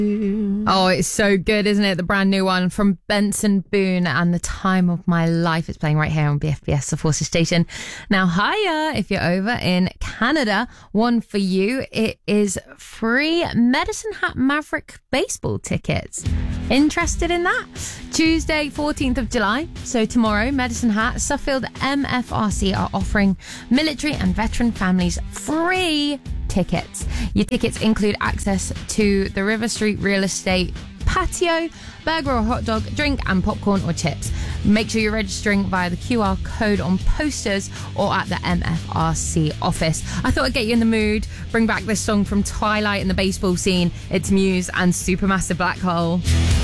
Oh, it's so good, isn't it? The brand new one from Benson Boone and The Time of My Life is playing right here on BFBS, the Forces Station. Now, hiya, if you're over in Canada, one for you. It is free Medicine Hat Maverick baseball tickets. Interested in that? Tuesday, 14th of July, so tomorrow, Medicine Hat, Suffield MFRC are offering military and veteran families free tickets. Your tickets include access to the River Street Real Estate patio, burger or hot dog, drink and popcorn or chips. Make sure you're registering via the QR code on posters or at the MFRC office. I thought I'd get you in the mood, bring back this song from Twilight and the baseball scene. It's Muse and Supermassive Black Hole.